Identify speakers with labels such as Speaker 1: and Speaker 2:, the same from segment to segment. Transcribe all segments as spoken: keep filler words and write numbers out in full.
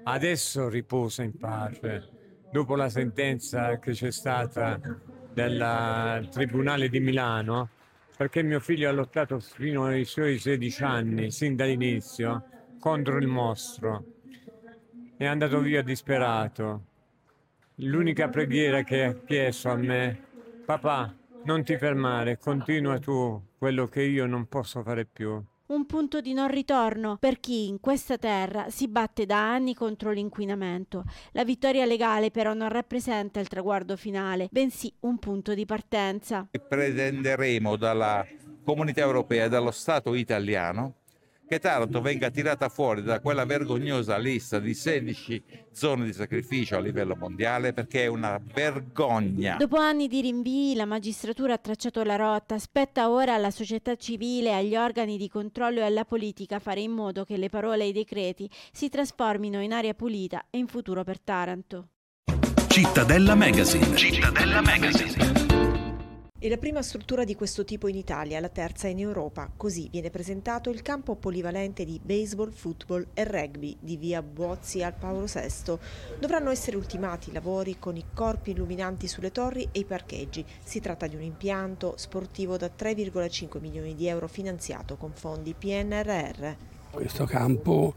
Speaker 1: Adesso riposa in pace, dopo la sentenza che c'è stata del Tribunale di Milano, perché mio figlio ha lottato fino ai suoi sedici anni, sin dall'inizio, contro il mostro. È andato via disperato. L'unica preghiera che ha chiesto a me: papà, non ti fermare, continua tu quello che io non posso fare più.
Speaker 2: Un punto di non ritorno per chi in questa terra si batte da anni contro l'inquinamento. La vittoria legale però non rappresenta il traguardo finale, bensì un punto di partenza.
Speaker 3: Pretenderemo dalla Comunità Europea e dallo Stato italiano che Taranto venga tirata fuori da quella vergognosa lista di sedici zone di sacrificio a livello mondiale, perché è una vergogna.
Speaker 2: Dopo anni di rinvii, la magistratura ha tracciato la rotta. Spetta ora alla società civile, agli organi di controllo e alla politica fare in modo che le parole e i decreti si trasformino in aria pulita e in futuro per Taranto.
Speaker 4: Cittadella Magazine. Cittadella Magazine.
Speaker 5: È la prima struttura di questo tipo in Italia, la terza in Europa. Così viene presentato il campo polivalente di baseball, football e rugby di via Buozzi al Paolo sesto. Dovranno essere ultimati i lavori con i corpi illuminanti sulle torri e i parcheggi. Si tratta di un impianto sportivo da tre virgola cinque milioni di euro finanziato con fondi P N R R.
Speaker 6: Questo campo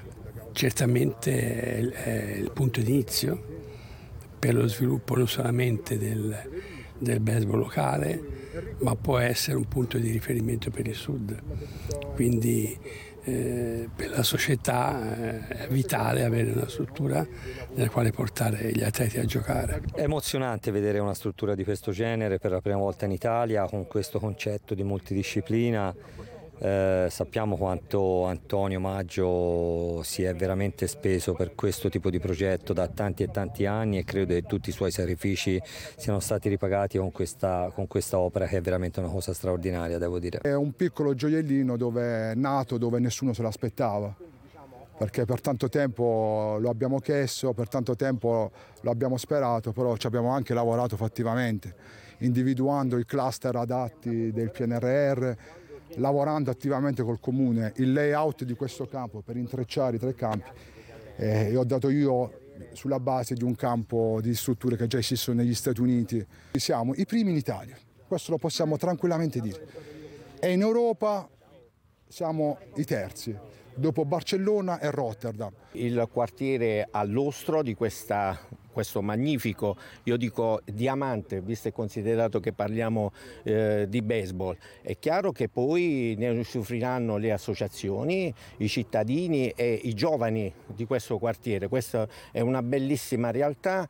Speaker 6: certamente è il punto d'inizio per lo sviluppo non solamente del del baseball locale, ma può essere un punto di riferimento per il sud. Quindi eh, per la società eh, è vitale avere una struttura nella quale portare gli atleti a giocare.
Speaker 7: È emozionante vedere una struttura di questo genere per la prima volta in Italia, con questo concetto di multidisciplina. Eh, sappiamo quanto Antonio Maggio si è veramente speso per questo tipo di progetto da tanti e tanti anni, e credo che tutti i suoi sacrifici siano stati ripagati con questa, con questa opera, che è veramente una cosa straordinaria, devo dire.
Speaker 8: È un piccolo gioiellino dove è nato, dove nessuno se l'aspettava, perché per tanto tempo lo abbiamo chiesto, per tanto tempo lo abbiamo sperato, però ci abbiamo anche lavorato fattivamente, individuando i cluster adatti del P N R R, lavorando attivamente col comune il layout di questo campo per intrecciare i tre campi, eh, e ho dato io sulla base di un campo di strutture che già esistono negli Stati Uniti. Siamo i primi in Italia, questo lo possiamo tranquillamente dire, e in Europa siamo i terzi, dopo Barcellona e Rotterdam.
Speaker 9: Il quartiere all'ostro di questa, questo magnifico, io dico diamante, visto e considerato che parliamo eh, di baseball. È chiaro che poi ne usufruiranno le associazioni, i cittadini e i giovani di questo quartiere. Questa è una bellissima realtà.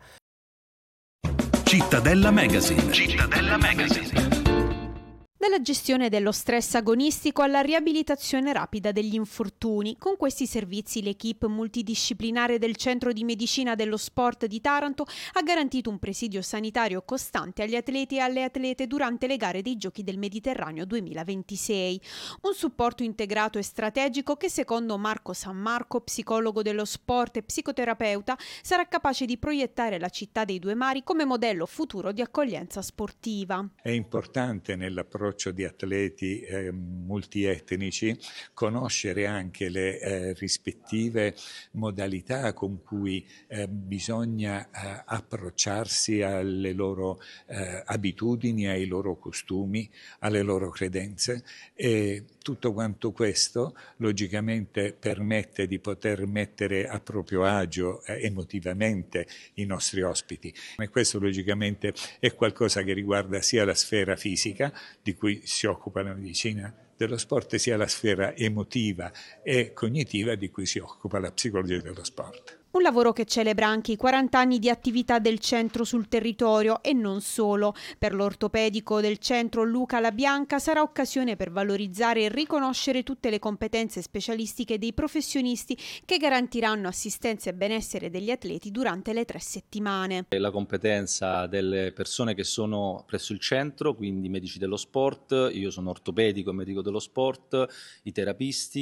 Speaker 4: Cittadella Magazine. Cittadella Magazine.
Speaker 10: Dalla gestione dello stress agonistico alla riabilitazione rapida degli infortuni. Con questi servizi l'equipe multidisciplinare del Centro di Medicina dello Sport di Taranto ha garantito un presidio sanitario costante agli atleti e alle atlete durante le gare dei Giochi del Mediterraneo duemilaventisei. Un supporto integrato e strategico che, secondo Marco San Marco, psicologo dello sport e psicoterapeuta, sarà capace di proiettare la città dei due mari come modello futuro di accoglienza sportiva.
Speaker 11: È importante nell'approccio di atleti eh, multietnici conoscere anche le eh, rispettive modalità con cui eh, bisogna eh, approcciarsi alle loro eh, abitudini, ai loro costumi, alle loro credenze, e tutto quanto questo logicamente permette di poter mettere a proprio agio eh, emotivamente i nostri ospiti, e questo logicamente è qualcosa che riguarda sia la sfera fisica di cui si occupa la medicina dello sport, sia la sfera emotiva e cognitiva di cui si occupa la psicologia dello sport.
Speaker 10: Un lavoro che celebra anche i quaranta anni di attività del centro sul territorio e non solo. Per l'ortopedico del centro Luca La Bianca sarà occasione per valorizzare e riconoscere tutte le competenze specialistiche dei professionisti che garantiranno assistenza e benessere degli atleti durante le tre settimane.
Speaker 12: La competenza delle persone che sono presso il centro, quindi medici dello sport, io sono ortopedico e medico dello sport, i terapisti,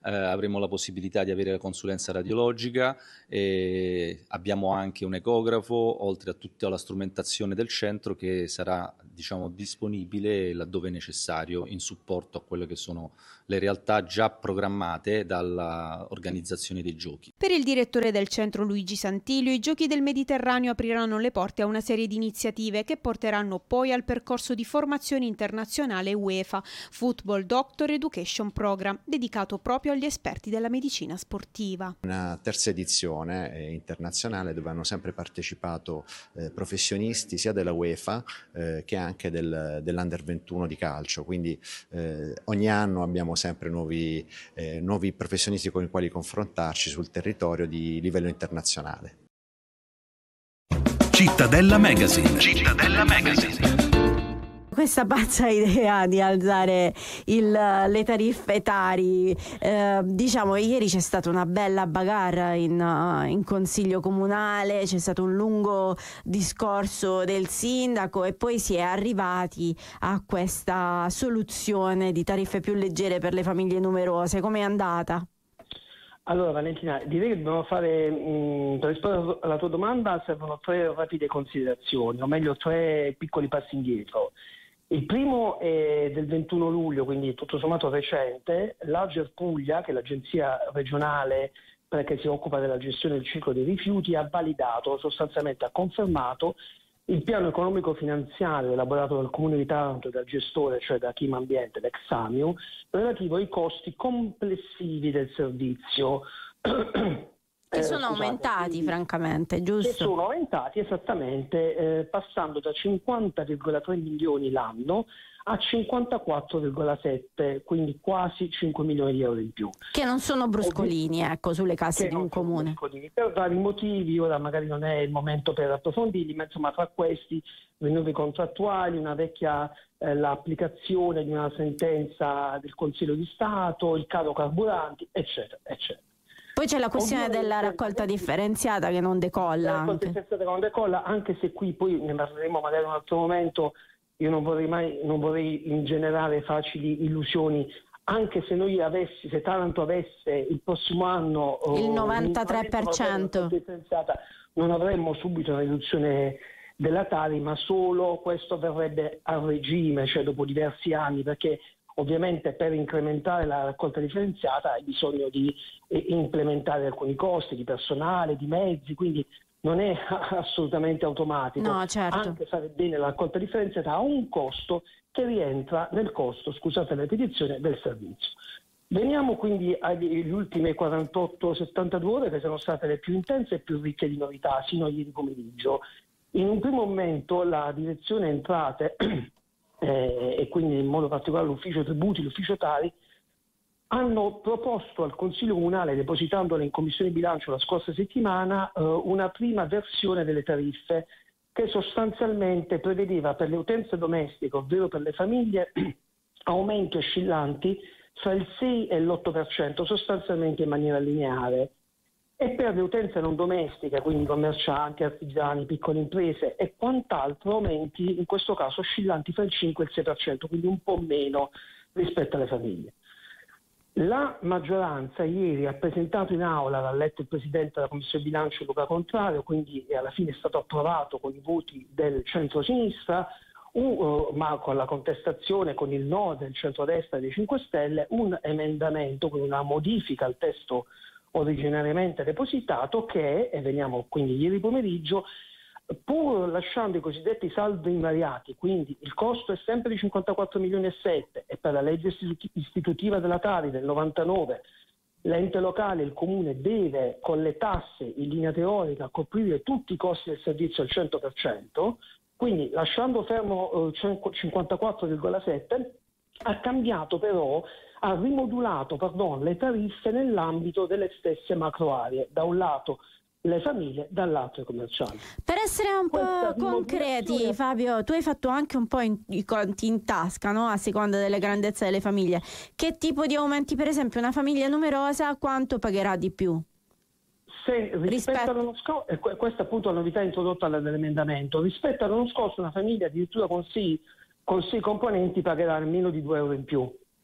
Speaker 12: eh, avremo la possibilità di avere la consulenza radiologica, e abbiamo anche un ecografo, oltre a tutta la strumentazione del centro che sarà, diciamo, disponibile laddove necessario in supporto a quelle che sono le realtà già programmate dall'organizzazione dei giochi.
Speaker 10: Per il direttore del centro Luigi Santilio, i Giochi del Mediterraneo apriranno le porte a una serie di iniziative che porteranno poi al percorso di formazione internazionale UEFA, Football Doctor Education Program, dedicato proprio agli esperti della medicina sportiva.
Speaker 13: Una terza edizione eh, internazionale dove hanno sempre partecipato eh, professionisti sia della UEFA eh, che anche del, dell'Under ventuno di calcio, quindi eh, ogni anno abbiamo sempre nuovi, eh, nuovi professionisti con i quali confrontarci sul territorio di livello internazionale.
Speaker 4: Cittadella Magazine. Cittadella Magazine.
Speaker 2: Questa pazza idea di alzare il, le tariffe Tari, eh, diciamo ieri c'è stata una bella bagarre in, in consiglio comunale, c'è stato un lungo discorso del sindaco e poi si è arrivati a questa soluzione di tariffe più leggere per le famiglie numerose. Com'è andata?
Speaker 14: Allora Valentina, direi che dobbiamo fare, mh, per rispondere alla tua domanda servono tre rapide considerazioni, o meglio tre piccoli passi indietro. Il primo è del ventuno luglio, quindi tutto sommato recente. L'Ager Puglia, che è l'agenzia regionale che si occupa della gestione del ciclo dei rifiuti, ha validato, sostanzialmente ha confermato il piano economico-finanziario elaborato dal Comune di Taranto e dal gestore, cioè da Chim Ambiente, l'ex Samiu, relativo ai costi complessivi del servizio.
Speaker 2: Che sono
Speaker 14: eh, scusate,
Speaker 2: aumentati
Speaker 14: quindi,
Speaker 2: francamente, giusto?
Speaker 14: Che sono aumentati esattamente, eh, passando da cinquanta virgola tre milioni l'anno a cinquantaquattro virgola sette, quindi quasi cinque milioni di euro in più.
Speaker 2: Che non sono bruscolini, ecco, sulle casse
Speaker 14: Che
Speaker 2: di un comune.
Speaker 14: Bruscolini. Per vari motivi, ora magari non è il momento per approfondirli, ma insomma tra questi rinnovi contrattuali, una vecchia eh, l'applicazione di una sentenza del Consiglio di Stato, il caro carburanti, eccetera, eccetera.
Speaker 2: Poi c'è la questione Ovviamente, della raccolta differenziata che non decolla.
Speaker 14: La raccolta differenziata che non decolla, anche se qui poi ne parleremo magari in un altro momento, io non vorrei mai, non vorrei ingenerare facili illusioni, anche se noi avessi, se Taranto avesse il prossimo anno
Speaker 2: il novantatré per cento
Speaker 14: differenziata, non avremmo subito una riduzione della Tari, ma solo questo avverrebbe a regime, cioè dopo diversi anni, perché ovviamente per incrementare la raccolta differenziata hai bisogno di eh, implementare alcuni costi di personale, di mezzi, quindi non è assolutamente automatico.
Speaker 2: No, certo.
Speaker 14: Anche fare bene la raccolta differenziata ha un costo che rientra nel costo, scusate la ripetizione, del servizio. Veniamo quindi alle ultime quarantotto settantadue ore, che sono state le più intense e più ricche di novità sino a ieri pomeriggio. In un primo momento la direzione entrate eh, e quindi in modo particolare l'ufficio tributi, l'ufficio Tari, hanno proposto al Consiglio Comunale, depositandole in Commissione Bilancio la scorsa settimana, eh, una prima versione delle tariffe che sostanzialmente prevedeva per le utenze domestiche, ovvero per le famiglie, aumenti oscillanti fra il sei e l'otto per cento, sostanzialmente in maniera lineare. E per le utenze non domestiche, quindi commercianti, artigiani, piccole imprese e quant'altro, aumenti in questo caso oscillanti fra il cinque e il sei per cento, quindi un po' meno rispetto alle famiglie. La maggioranza ieri ha presentato in aula, l'ha letto il Presidente della Commissione Bilancio Luca Contrario, quindi alla fine è stato approvato con i voti del centro-sinistra, un, uh, ma con la contestazione, con il no del centrodestra e dei cinque Stelle, un emendamento, quindi una modifica al testo originariamente depositato che, e veniamo quindi ieri pomeriggio, pur lasciando i cosiddetti saldi invariati, quindi il costo è sempre di cinquantaquattro milioni e sette e per la legge istitutiva della Tari del novantanove l'ente locale, il comune, deve con le tasse in linea teorica coprire tutti i costi del servizio al cento per cento, quindi lasciando fermo eh, cinquantaquattro virgola sette ha cambiato però, ha rimodulato pardon, le tariffe nell'ambito delle stesse macro aree, da un lato le famiglie, dall'altro i commercianti.
Speaker 2: Per essere un Questa po' concreti, Fabio, tu hai fatto anche un po' in, i conti in tasca, no? A seconda delle grandezze delle famiglie. Che tipo di aumenti, per esempio, una famiglia numerosa quanto pagherà di più?
Speaker 14: Se rispetto, rispetto all'anno scorso, e questa è appunto la novità introdotta nell'emendamento, rispetto all'anno scorso una famiglia addirittura con sei, con sei componenti pagherà almeno di due euro in più.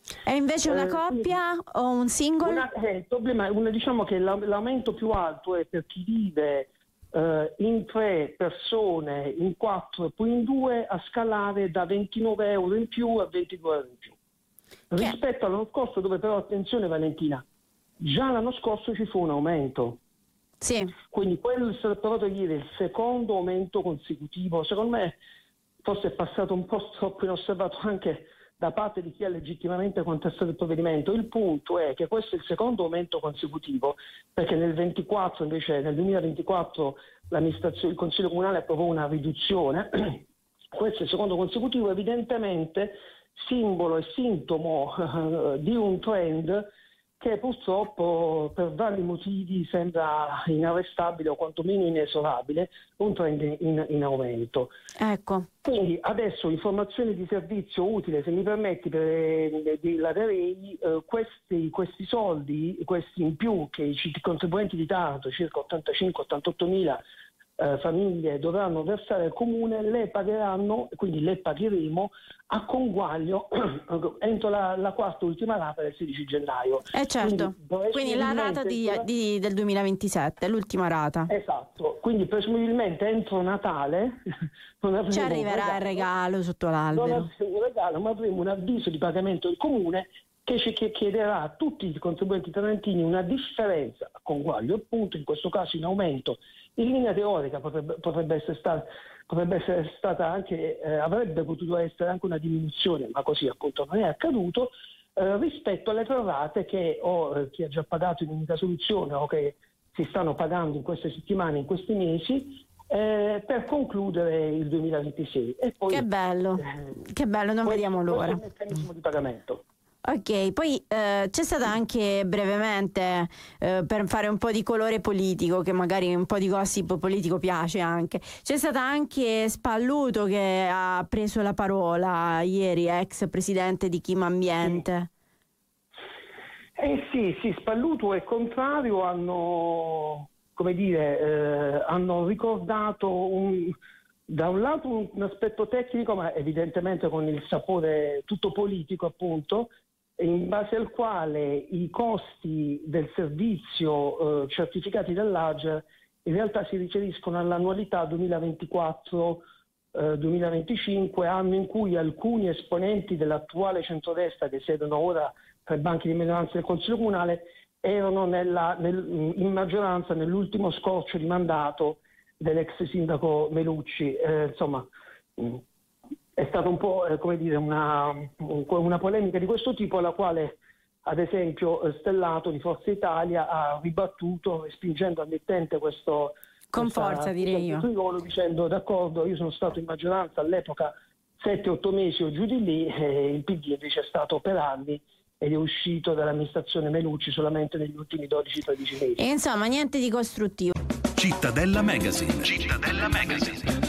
Speaker 2: È invece una
Speaker 14: Eh,
Speaker 2: coppia o un single?
Speaker 14: Una, eh, il problema è una, diciamo che la- l'aumento più alto è per chi vive eh, in tre persone, in quattro e poi in due, a scalare da ventinove euro in più a ventidue euro in più. Rispetto all'anno scorso, dove però, attenzione Valentina, già l'anno scorso ci fu un aumento.
Speaker 2: Sì.
Speaker 14: Quindi quello è stato provato ieri, il secondo aumento consecutivo. Secondo me forse è passato un po' troppo inosservato anche da parte di chi ha legittimamente contestato il provvedimento. Il punto è che questo è il secondo aumento consecutivo, perché nel ventiquattro, invece nel duemilaventiquattro l'amministrazione, il Consiglio Comunale approvò una riduzione. Questo è il secondo consecutivo, evidentemente simbolo e sintomo uh, di un trend che purtroppo per vari motivi sembra inarrestabile o quantomeno inesorabile, un trend in, in aumento.
Speaker 2: Ecco.
Speaker 14: Quindi adesso informazioni di servizio utile, se mi permetti, per, eh, la darei, eh, questi, questi soldi, questi in più che i contribuenti di Taranto, circa ottantacinque ottantotto mila eh, famiglie, dovranno versare al comune, le pagheranno, quindi le pagheremo a conguaglio entro la, la quarta ultima rata del sedici gennaio.
Speaker 2: Eh certo, quindi, quindi la rata di, di, del duemilaventisette, l'ultima rata.
Speaker 14: Esatto, quindi presumibilmente entro Natale non
Speaker 2: ci arriverà il regalo sotto l'albero.
Speaker 14: Non avremo un regalo, ma avremo un avviso di pagamento del comune che ci chiederà a tutti i contribuenti tarantini una differenza a conguaglio, appunto in questo caso in aumento. In linea teorica potrebbe, potrebbe essere stata potrebbe essere stata anche, eh, avrebbe potuto essere anche una diminuzione, ma così appunto non è accaduto, eh, rispetto alle tre rate che o eh, chi ha già pagato in unica soluzione o che si stanno pagando in queste settimane, in questi mesi, eh, per concludere il duemilaventisei. E poi,
Speaker 2: che bello, eh, che bello, non
Speaker 14: questo,
Speaker 2: vediamo l'ora.
Speaker 14: Questo è il meccanismo di pagamento.
Speaker 2: Ok, poi eh, c'è stata anche brevemente, eh, per fare un po' di colore politico, che magari un po' di gossip politico piace anche, c'è stata anche Spalluto che ha preso la parola ieri, ex presidente di Kim Ambiente.
Speaker 14: Eh sì, sì, Spalluto e Contrario hanno, come dire, eh, hanno ricordato un, da un lato un, un aspetto tecnico, ma evidentemente con il sapore tutto politico appunto, in base al quale i costi del servizio eh, certificati dall'Ager in realtà si riferiscono all'annualità duemilaventiquattro duemilaventicinque, anno in cui alcuni esponenti dell'attuale centrodestra che siedono ora tra i banchi di minoranza del Consiglio Comunale erano nella, nel, in maggioranza nell'ultimo scorcio di mandato dell'ex sindaco Melucci. Eh, insomma, mh, è stata un po' eh, come dire una, una polemica di questo tipo, alla quale ad esempio Stellato di Forza Italia ha ribattuto, respingendo al mittente questo
Speaker 2: con
Speaker 14: questa,
Speaker 2: forza direi io,
Speaker 14: triolo, dicendo d'accordo, io sono stato in maggioranza all'epoca sette otto mesi o giù di lì, e il P D invece è stato per anni ed è uscito dall'amministrazione Melucci solamente negli ultimi dodici tredici mesi.
Speaker 2: E insomma niente di costruttivo.
Speaker 4: Cittadella Magazine. Cittadella Magazine.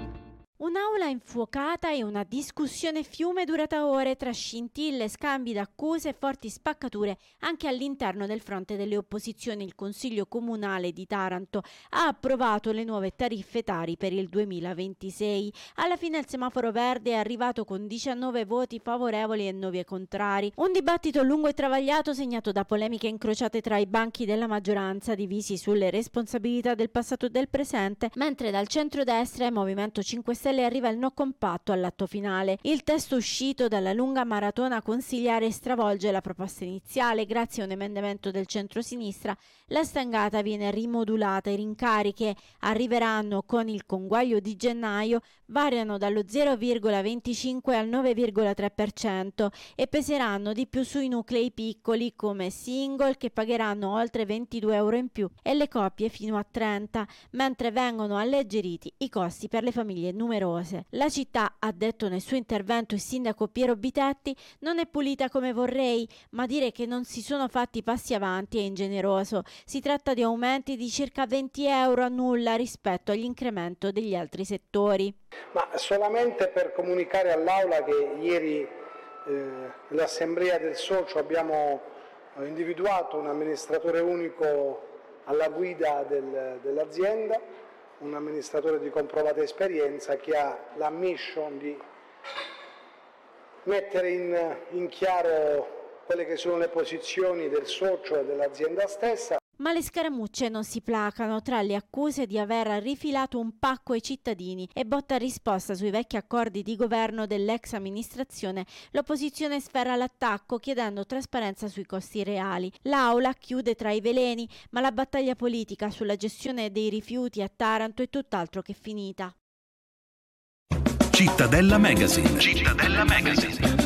Speaker 2: Un'aula infuocata e una discussione fiume durata ore tra scintille, scambi d'accuse e forti spaccature anche all'interno del fronte delle opposizioni. Il Consiglio Comunale di Taranto ha approvato le nuove tariffe Tari per il duemilaventisei. Alla fine il semaforo verde è arrivato con diciannove voti favorevoli e nove contrari. Un dibattito lungo e travagliato segnato da polemiche incrociate tra i banchi della maggioranza divisi sulle responsabilità del passato e del presente, mentre dal centrodestra e Movimento cinque Stelle arriva il no compatto all'atto finale. Il testo uscito dalla lunga maratona consigliare stravolge la proposta iniziale. Grazie a un emendamento del centrosinistra la stangata viene rimodulata. I rincari che arriveranno con il conguaglio di gennaio variano dallo zero virgola venticinque al nove virgola tre per cento e peseranno di più sui nuclei piccoli come single, che pagheranno oltre ventidue euro in più, e le coppie fino a trenta, mentre vengono alleggeriti i costi per le famiglie numerose. La città, ha detto nel suo intervento il sindaco Piero Bitetti, non è pulita come vorrei, ma dire che non si sono fatti passi avanti è ingeneroso. Si tratta di aumenti di circa venti euro a nulla rispetto all'incremento degli altri settori.
Speaker 15: Ma solamente per comunicare all'Aula che ieri eh, nell'Assemblea del Socio abbiamo individuato un amministratore unico alla guida del, dell'azienda, un amministratore di comprovata esperienza che ha la mission di mettere in, in chiaro quelle che sono le posizioni del socio e dell'azienda stessa.
Speaker 2: Ma le scaramucce non si placano tra le accuse di aver rifilato un pacco ai cittadini e botta risposta sui vecchi accordi di governo dell'ex amministrazione. L'opposizione sferra l'attacco chiedendo trasparenza sui costi reali. L'Aula chiude tra i veleni, ma la battaglia politica sulla gestione dei rifiuti a Taranto è tutt'altro che finita.
Speaker 4: Cittadella Magazine. Cittadella Magazine.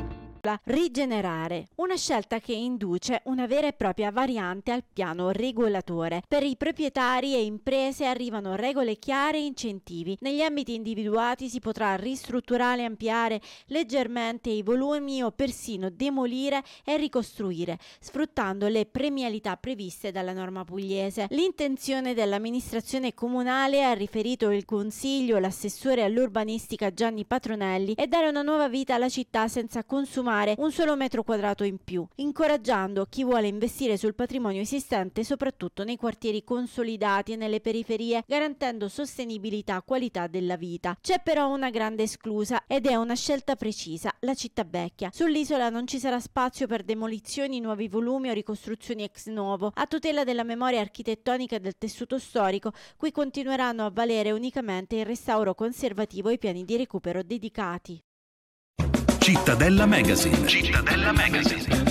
Speaker 2: Rigenerare, una scelta che induce una vera e propria variante al piano regolatore. Per i proprietari e imprese arrivano regole chiare e incentivi. Negli ambiti individuati si potrà ristrutturare e ampliare leggermente i volumi o persino demolire e ricostruire, sfruttando le premialità previste dalla norma pugliese. L'intenzione dell'amministrazione comunale, ha riferito il Consiglio, l'assessore all'urbanistica Gianni Patronelli, è dare una nuova vita alla città senza consumare un solo metro quadrato in più, incoraggiando chi vuole investire sul patrimonio esistente soprattutto nei quartieri consolidati e nelle periferie, garantendo sostenibilità e qualità della vita. C'è però una grande esclusa ed è una scelta precisa: la città vecchia. Sull'isola non ci sarà spazio per demolizioni, nuovi volumi o ricostruzioni ex novo. A tutela della memoria architettonica e del tessuto storico, qui continueranno a valere unicamente il restauro conservativo e i piani di recupero dedicati.
Speaker 4: Cittadella Magazine. Cittadella Magazine.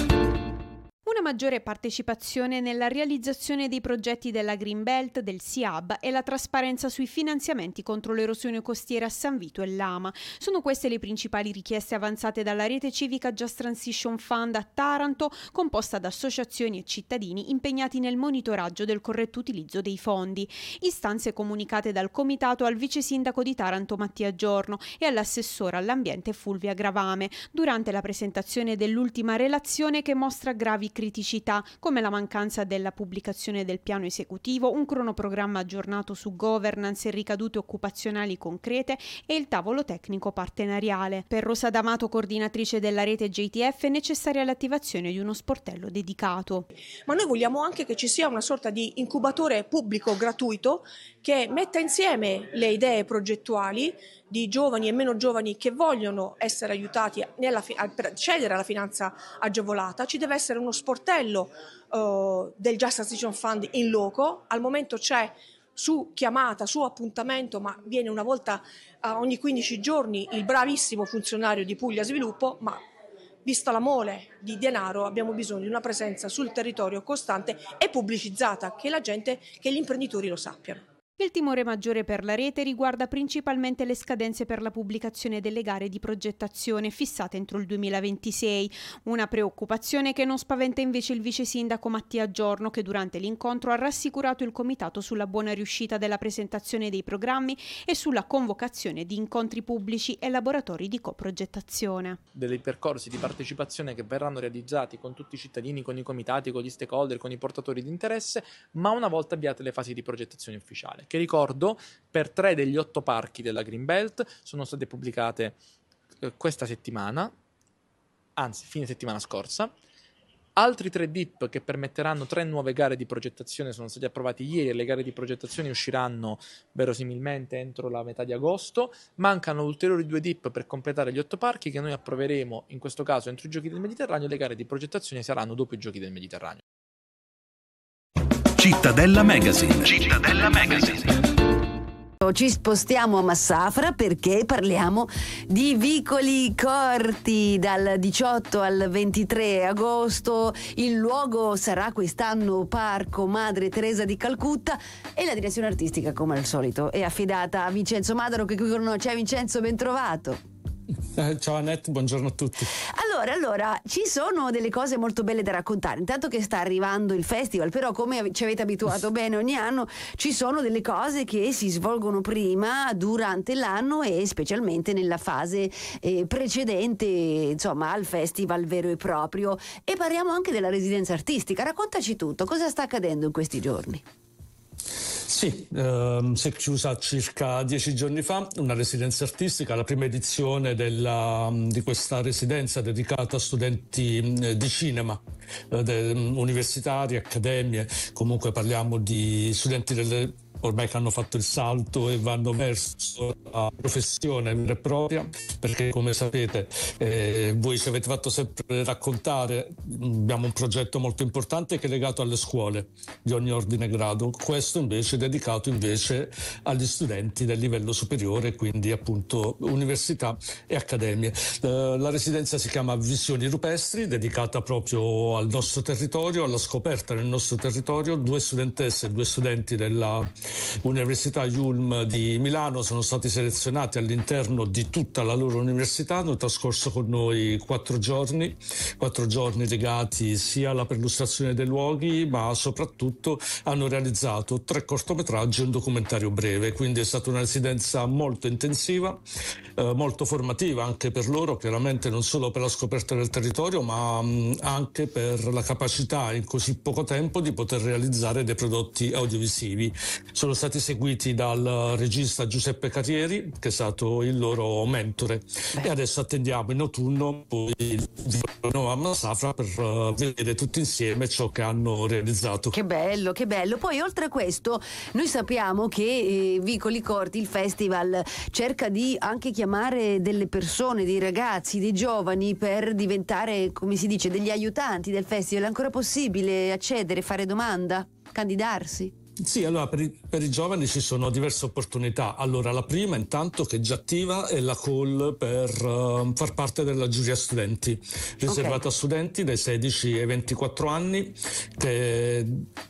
Speaker 10: Una maggiore partecipazione nella realizzazione dei progetti della Green Belt, del S I A B e la trasparenza sui finanziamenti contro l'erosione costiera a San Vito e Lama. Sono queste le principali richieste avanzate dalla rete civica Just Transition Fund a Taranto, composta da associazioni e cittadini impegnati nel monitoraggio del corretto utilizzo dei fondi. Istanze comunicate dal comitato al vice sindaco di Taranto Mattia Giorno e all'assessora all'ambiente Fulvia Gravame, durante la presentazione dell'ultima relazione che mostra gravi criticità come la mancanza della pubblicazione del piano esecutivo, un cronoprogramma aggiornato su governance e ricadute occupazionali concrete e il tavolo tecnico partenariale. Per Rosa D'Amato, coordinatrice della rete J T F, è necessaria l'attivazione di uno sportello dedicato.
Speaker 16: Ma noi vogliamo anche che ci sia una sorta di incubatore pubblico gratuito che metta insieme le idee progettuali di giovani e meno giovani che vogliono essere aiutati nella, per accedere alla finanza agevolata. Ci deve essere uno sportello uh, del Just Transition Fund in loco. Al momento c'è su chiamata, su appuntamento, ma viene una volta uh, ogni quindici giorni il bravissimo funzionario di Puglia Sviluppo, ma vista la mole di denaro abbiamo bisogno di una presenza sul territorio costante e pubblicizzata, che la gente, che gli imprenditori lo sappiano.
Speaker 10: Il timore maggiore per la rete riguarda principalmente le scadenze per la pubblicazione delle gare di progettazione fissate entro il duemilaventisei, una preoccupazione che non spaventa invece il vice sindaco Mattia Giorno, che durante l'incontro ha rassicurato il comitato sulla buona riuscita della presentazione dei programmi e sulla convocazione di incontri pubblici e laboratori di coprogettazione.
Speaker 17: Dei percorsi di partecipazione che verranno realizzati con tutti i cittadini, con i comitati, con gli stakeholder, con i portatori di interesse, ma una volta avviate le fasi di progettazione ufficiale, che ricordo per tre degli otto parchi della Green Belt sono state pubblicate eh, questa settimana, anzi fine settimana scorsa. Altri tre D I P che permetteranno tre nuove gare di progettazione sono stati approvati ieri e le gare di progettazione usciranno verosimilmente entro la metà di agosto. Mancano ulteriori due D I P per completare gli otto parchi che noi approveremo in questo caso entro i Giochi del Mediterraneo. Le gare di progettazione saranno dopo i Giochi del Mediterraneo.
Speaker 4: Cittadella Magazine. Cittadella Magazine.
Speaker 18: Ci spostiamo a Massafra perché parliamo di vicoli corti dal diciotto al ventitré agosto. Il luogo sarà quest'anno Parco Madre Teresa di Calcutta e la direzione artistica, come al solito, è affidata a Vincenzo Madaro, che qui con noi c'è. Vincenzo, ben trovato.
Speaker 19: Eh, ciao Annette, buongiorno a tutti.
Speaker 18: Allora, allora, ci sono delle cose molto belle da raccontare. Intanto che sta arrivando il festival, però come ci avete abituato bene ogni anno, ci sono delle cose che si svolgono prima, durante l'anno e specialmente nella fase eh, precedente, insomma, al festival vero e proprio. E parliamo anche della residenza artistica. Raccontaci tutto, cosa sta accadendo in questi giorni?
Speaker 19: Sì, ehm, si è chiusa circa dieci giorni fa una residenza artistica, la prima edizione della, di questa residenza dedicata a studenti eh, di cinema, eh, de, universitari, accademie, comunque parliamo di studenti delle ormai che hanno fatto il salto e vanno verso la professione vera e propria, perché come sapete eh, voi ci avete fatto sempre raccontare, abbiamo un progetto molto importante che è legato alle scuole di ogni ordine e grado, questo invece è dedicato invece agli studenti del livello superiore, quindi appunto università e accademie. Eh, la residenza si chiama Visioni Rupestri, dedicata proprio al nostro territorio, alla scoperta nel nostro territorio. Due studentesse e due studenti della Università Yulm di Milano sono stati selezionati all'interno di tutta la loro università, hanno trascorso con noi quattro giorni, quattro giorni legati sia alla perlustrazione dei luoghi, ma soprattutto hanno realizzato tre cortometraggi e un documentario breve, quindi è stata una residenza molto intensiva, eh, molto formativa anche per loro, chiaramente non solo per la scoperta del territorio, ma mh, anche per la capacità in così poco tempo di poter realizzare dei prodotti audiovisivi. Sono stati seguiti dal regista Giuseppe Carrieri, che è stato il loro mentore. Beh. E adesso attendiamo in autunno poi il giorno a Massafra per uh, vedere tutti insieme ciò che hanno realizzato.
Speaker 18: Che bello, che bello. Poi oltre a questo noi sappiamo che eh, Vicoli Corti, il festival, cerca di anche chiamare delle persone, dei ragazzi, dei giovani per diventare, come si dice, degli aiutanti del festival. È ancora possibile accedere, fare domanda, candidarsi?
Speaker 19: Sì, allora per i, per i giovani ci sono diverse opportunità. Allora la prima intanto che è già attiva è la call per uh, far parte della giuria studenti, riservata okay. a studenti dai sedici ai ventiquattro anni che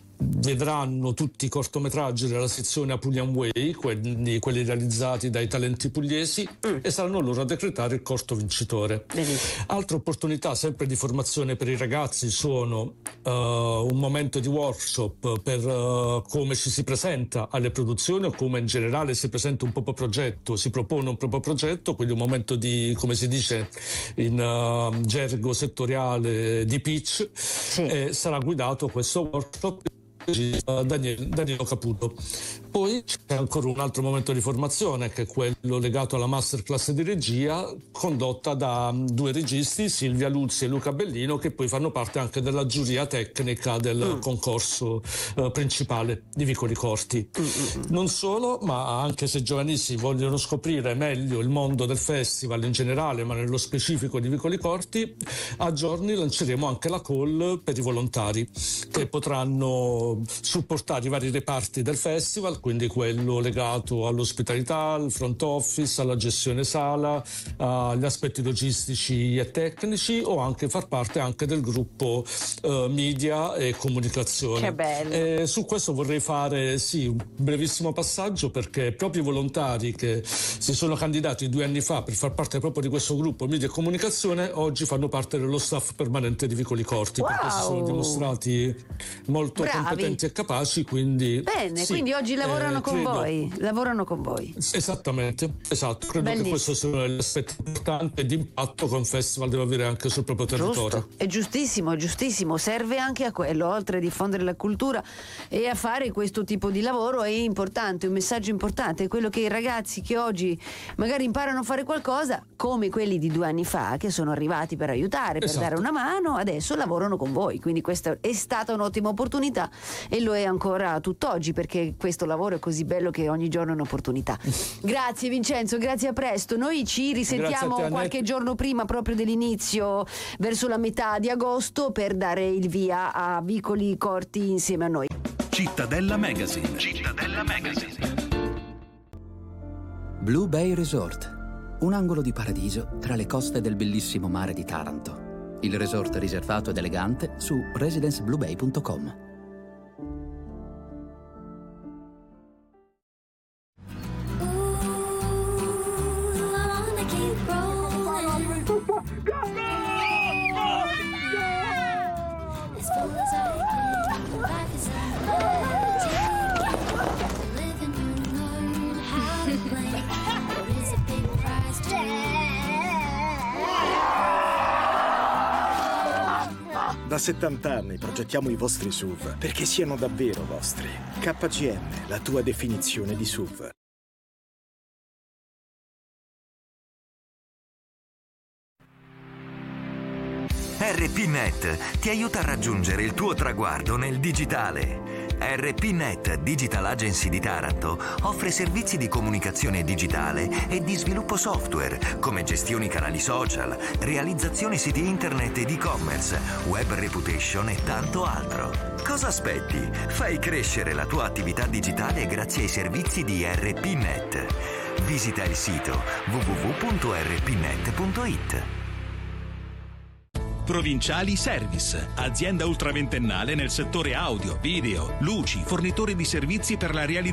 Speaker 19: vedranno tutti i cortometraggi della sezione Apulian Way, quelli, quelli realizzati dai talenti pugliesi, mm. e saranno loro a decretare il corto vincitore. Benissimo. Altre opportunità sempre di formazione per i ragazzi sono uh, un momento di workshop per uh, come ci si presenta alle produzioni o come in generale si presenta un proprio progetto, si propone un proprio progetto, quindi un momento di, come si dice in uh, gergo settoriale, di pitch, sì. e sarà guidato questo workshop Daniel, Danilo Caputo. Poi c'è ancora un altro momento di formazione che è quello legato alla masterclass di regia condotta da due registi, Silvia Luzzi e Luca Bellino, che poi fanno parte anche della giuria tecnica del mm. concorso eh, principale di Vicoli Corti. Mm-hmm. Non solo, ma anche se giovanissimi vogliono scoprire meglio il mondo del festival in generale, ma nello specifico di Vicoli Corti, a giorni lanceremo anche la call per i volontari che potranno supportare i vari reparti del festival, quindi quello legato all'ospitalità, al front office, alla gestione sala, agli aspetti logistici e tecnici, o anche far parte anche del gruppo uh, media e comunicazione.
Speaker 18: Che bello.
Speaker 19: E su questo vorrei fare sì un brevissimo passaggio, perché proprio i volontari che si sono candidati due anni fa per far parte proprio di questo gruppo media e comunicazione oggi fanno parte dello staff permanente di Vicoli Corti. Wow. Perché si sono dimostrati molto Bravi. competenti e capaci, quindi
Speaker 18: bene,
Speaker 19: sì,
Speaker 18: quindi oggi lavorano
Speaker 19: eh,
Speaker 18: con
Speaker 19: credo,
Speaker 18: voi lavorano con voi
Speaker 19: esattamente, esatto, credo Bellissimo. che questo sia l'aspetto importante di impatto che un festival deve avere anche sul proprio territorio.
Speaker 18: Giusto, è giustissimo, è giustissimo, serve anche a quello, oltre a diffondere la cultura e a fare questo tipo di lavoro è importante, un messaggio importante è quello che i ragazzi che oggi magari imparano a fare qualcosa, come quelli di due anni fa che sono arrivati per aiutare, per esatto. dare una mano, adesso lavorano con voi, quindi questa è stata un'ottima opportunità e lo è ancora tutt'oggi, perché questo lavoro è così bello che ogni giorno è un'opportunità. Grazie Vincenzo, grazie, a presto. Noi ci risentiamo te, qualche giorno prima proprio dell'inizio, verso la metà di agosto, per dare il via a Vicoli Corti insieme a noi.
Speaker 4: Cittadella Magazine. Cittadella Magazine.
Speaker 20: Blue Bay Resort, un angolo di paradiso tra le coste del bellissimo mare di Taranto. Il resort riservato ed elegante su residence blue bay punto com.
Speaker 21: Da settanta anni progettiamo i vostri S U V perché siano davvero vostri. K G M, la tua definizione di S U V.
Speaker 22: R P Net ti aiuta a raggiungere il tuo traguardo nel digitale. R P Net Digital Agency di Taranto offre servizi di comunicazione digitale e di sviluppo software, come gestioni canali social, realizzazione siti internet ed e-commerce, web reputation e tanto altro. Cosa aspetti? Fai crescere la tua attività digitale grazie ai servizi di R P Net. Visita il sito w w w punto r p net punto i t.
Speaker 4: Provinciali Service, azienda ultraventennale nel settore audio, video, luci, fornitore di servizi per la realizzazione